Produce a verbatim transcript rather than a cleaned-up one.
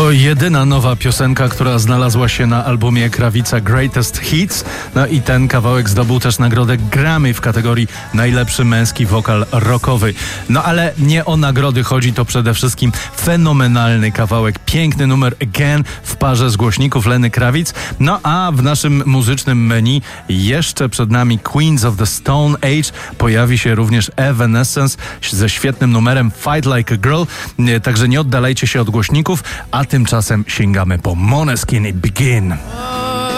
To jedyna nowa piosenka, która znalazła się na albumie Krawica Greatest Hits. No i ten kawałek zdobył też nagrodę Grammy w kategorii najlepszy męski wokal rockowy. No ale nie o nagrody chodzi, to przede wszystkim fenomenalny kawałek, piękny numer Again w parze z głośników Lenny Kravitz. No a w naszym muzycznym menu jeszcze przed nami Queens of the Stone Age. Pojawi się również Evanescence ze świetnym numerem Fight Like a Girl. Także nie oddalajcie się od głośników, a tymczasem sięgamy po Måneskin i Begin.